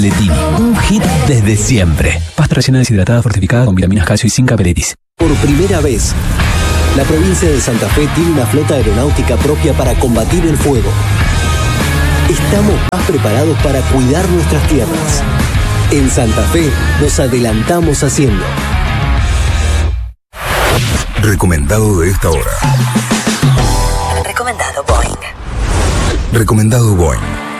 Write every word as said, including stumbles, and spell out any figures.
Letini, un hit desde siempre. Pasta rellena deshidratada fortificada con vitaminas, calcio y zinc aperitis. Por primera vez, la provincia de Santa Fe tiene una flota aeronáutica propia para combatir el fuego. Estamos más preparados para cuidar nuestras tierras. En Santa Fe nos adelantamos haciendo. Recomendado de esta hora. Recomendado Boeing. Recomendado Boeing.